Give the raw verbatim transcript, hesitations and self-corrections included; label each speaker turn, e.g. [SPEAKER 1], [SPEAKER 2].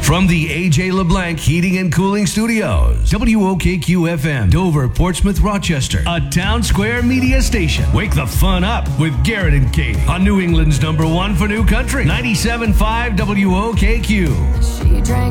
[SPEAKER 1] From the A J LeBlanc Heating and Cooling Studios, W O K Q F M, Dover, Portsmouth, Rochester, a Town Square media station. Wake the fun up with Garrett and Katie on New England's number one for new country, ninety-seven point five W O K Q.
[SPEAKER 2] She drank